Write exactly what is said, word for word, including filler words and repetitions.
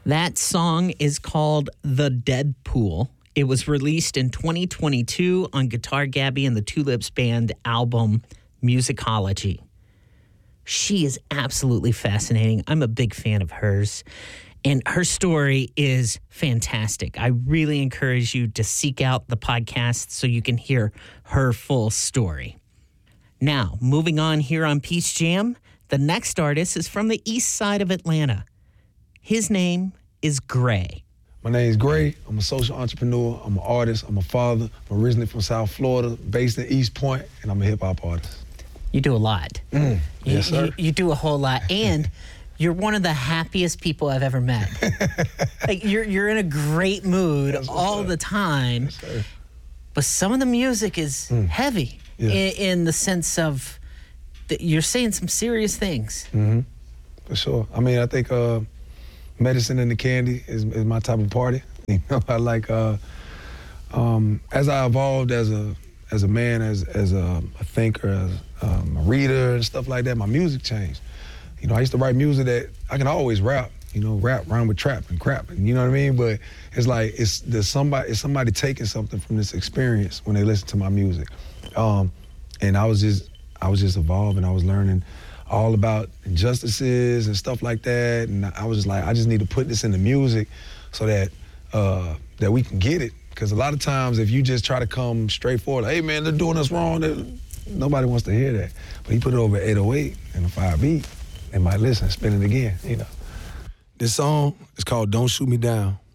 That song is called The Deadpool. It was released in twenty twenty-two on Guitar Gabby and the Tulips Band album Musicology. She is absolutely fascinating. I'm a big fan of hers, and her story is fantastic. I really encourage you to seek out the podcast so you can hear her full story. Now, moving on here on Peace Jam, the next artist is from the east side of Atlanta. His name is Gray. My name is Gray. I'm a social entrepreneur. I'm an artist. I'm a father. I'm originally from South Florida, based in East Point, and I'm a hip-hop artist. You do a lot. Mm, you, yes, sir. You, you do a whole lot, and you're one of the happiest people I've ever met. Like you're you're in a great mood yes, all sir. the time, yes, sir. But some of the music is mm. heavy yeah. in, in the sense of that you're saying some serious things. Mm-hmm. For sure. I mean, I think uh, Medicine and the Candy is, is my type of party. You know, I like uh, um, as I evolved as a as a man, as as a, a thinker, as um, a reader and stuff like that, my music changed. You know, I used to write music that I can always rap. You know, rap rhyme with trap and crap, and you know what I mean. But it's like it's there's somebody it's somebody taking something from this experience when they listen to my music, um, and I was just I was just evolving. I was learning all about injustices and stuff like that, and I was just like, I just need to put this in the music so that uh, that we can get it. Because a lot of times, if you just try to come straight forward, hey man, they're doing us wrong, they're, nobody wants to hear that. But he put it over eight oh eight and a five beat, and might listen, spin it again, you know. This song is called Don't Shoot Me Down.